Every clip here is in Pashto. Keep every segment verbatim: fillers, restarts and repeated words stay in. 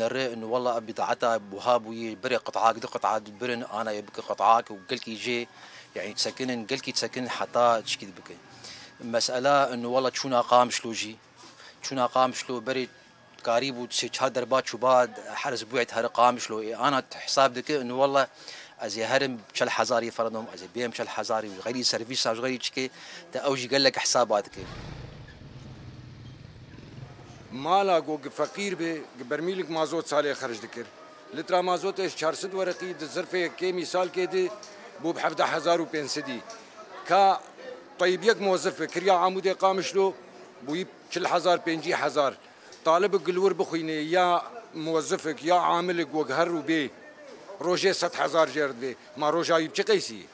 نرى انه والله بضاعتها بوهاب ويبري قطعاك دي قطعات برن انا يبكي قطعاك وقلكي جي يعني تسكن قلكي تسكن حتى تشكي بكي مساله انه والله شونا قام شلوجي شونا قام شلو بري قريب وتشهر دربات شو بعد حرس بوعت هر قام شلو انا حساب دك انه والله ازي هرم بشل حزاري فرضهم ازي بيم بشل حزاري غيري سيرفيس غيري تشكي تا اوجي قال لك حساباتك مالا گو فقیر به برمیلک مازوت سالی خرج دکر لتر مازوتش چهارصد ورقی د ظرفه کی مثال کې دی بو ب هفده هزار و پنځه دی کا طيب یک موظف کریا عمود قامش له بو چل هزار پنجی هزار طالب گلور بخوینه یا موظفك یا عاملك وقهر و بي روجه ست هزار جرد بي ما روجه يب چه قيسي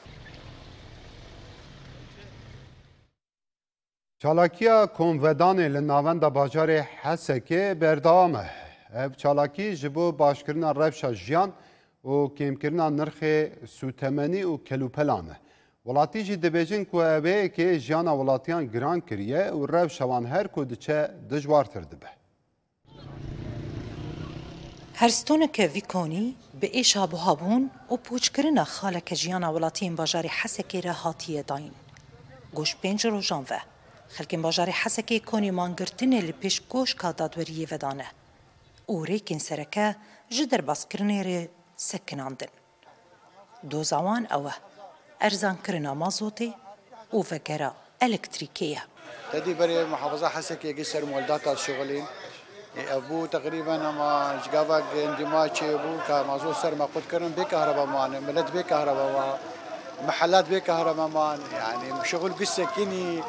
چالاکیا کنودانê li navenda bajarê Hesekê berdewam e. Ev çalakî ji bo başkirina rewşa jiyan û kêmkirina nirxê sûtemenî û kelûpelan e. Welatî jî dibêjin ku ev hêyekê jiyana welatiyan giran kiriye û rewşa wan her ku diçe dijwartir dibe. هەرستۆنێکە ڤیکۆنی بە ئێشا بوهابوون و پوچکردنە خالەکە ژیانە وڵاتیین باژاری حەسەکێ رە هاتیە داین. گۆش پێنج ڕۆژان vê خەلکên bajarê Hesekê konî manngirtinê li pêş goşka dadweriyê vedane û rêkên sereke ji derbaskirinê rê sekinandin. Doza wan ew e erzankirina mazotê û vegera elektrîkê ye. تدي بري محافظة حسكي قصر مولدات الشغلين ابو تقريبا اما جابك اندماج ابو كمازو سر ما قد كرن بكهرباء مان ملت بكهرباء محلات بكهرباء مان يعني شغل قصه كني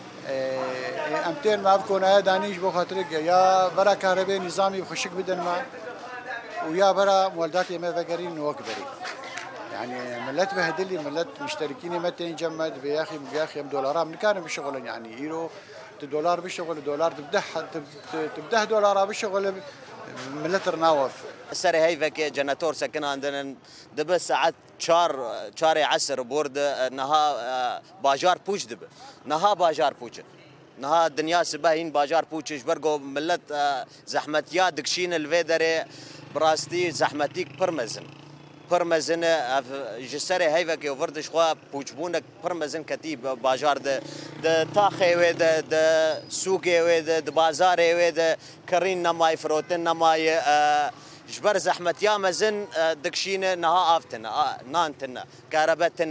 امتين ما بكون يا دانيش بو خاطرك يا برا كهرباء نظامي بخشك بدن ما ويا برا مولدات ما فقرين وكبري يعني ملت بهدلي ملت مشتركين متى نجمد بياخي بياخي دولار من كان بشغل يعني يورو دولار بشغل دولار تبده تبده دولار بشغل ملت رناوف السري هاي فك جناتور سكن عندنا دب ساعات شار شاري عصر بورد نها باجار بوش دب نها باجار بوش نها الدنيا سباهين باجار بوش برجو ملت زحمتيا دكشين الفيدري براستي زحمتيك برمزن پرمزن جسره هیوه که وردش خوا پوچبونک پرمزن کتی باجار ده ده تاخه و ده ده سوقه و ده ده بازاره و ده کرین نمای فروتن نمای جبر زحمت یا مزن دکشین نها آفتن نانتن کاربتن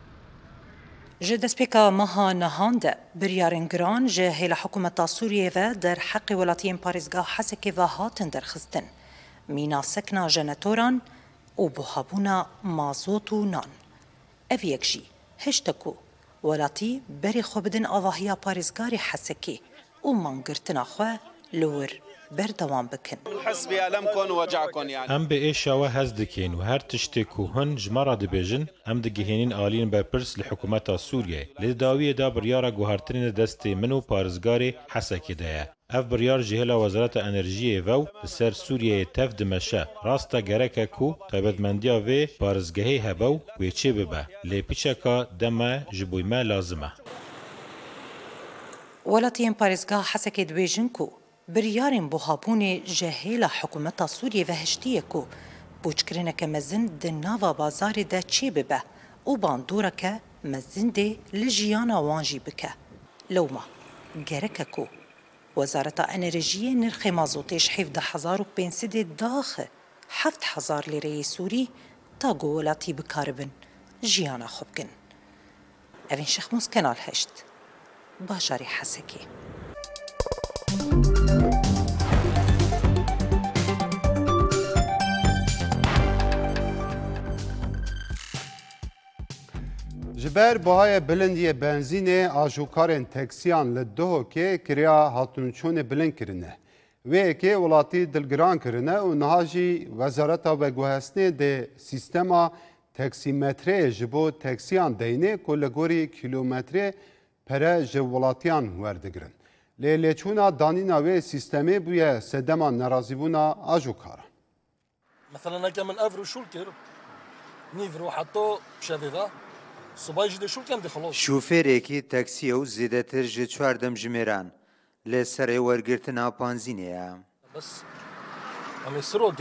ji destpêka meha nihan de biryarên giran ji hêla hikûmeta Sûriyê ve derheqê welatiyên parêzgeha Hesekê ve hatin derxistin. Mîna sekna jenetoran û buhabûna mazot û nan. Ev yek jî hiştek ku welatî berê xwe bidin avahiya parêzgarê Hesekê û manngirtina xwe li wir berdewam bikin. Em bi êşa we hez dikin û her tiştê ku hûn ji me re dibêjin em digihînin aliyên berpirs li hikûmeta Sûriyê. Lê dawiyê da biryara guhartinê destê min û parêzgarê Hesekê de ye. Ev biryar ji hêla Wezareta Enerjiyê ve li ser Sûriyeyê tev dimeşe. Rast e gerek e ku taybetmendiya vê parêzgehê hebe û wê çê bibe. Lê pîçeka deme ji bo me lazim e. Welatiyên parêzgeha Hesekê dibêjin ku biryarên buhabûnê ji hêla hikûmeta Sûriyê ve hiştiye ku pûçkirineke mezin di nava bazarê de çê bibe û bandoreke mezin dê li jiyana wan jî bike. Lewma gerek e ku Wezareta Enerjiyê nirxê mazotê ji hevdeh hezar û pênsedê daxe heft hezar lîreyê Sûrî ta ku welatî bikaribin jiyana xwe bikin. Evên Şexmûz Kenal Heşt, bajarê Hesekê. Ji ber bihaya bilindiyê benzînê ajokarên teksiyan li Duhokê kiriya hatûnçûnê bilind kirine. Wê yekê welatî dilgiran kirine û niha jî Wezareta Veguhestinê dê sîstema teksîmetreyê ji bo teksiyan deyînê ku li gorî kîlometrê pere ji welatiyan werdigirin. Lê lêçûna danîna wê sîstemê bûye sedema nerazîbûna ajokaran. مثلا هكا من افرو شو الكير نيفرو حطو شافيغا صباي جدي شو كان دي خلاص شوفيرێکی تەکسیە و زیێدەتر ji çwardem jimêran lê serê wergirtina panzînê ye. بس عم يسرو